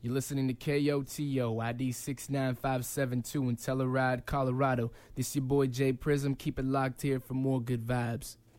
You're listening to KOTO, ID 69572 in Telluride, Colorado. This your boy Jay Prism. Keep it locked here for more good vibes.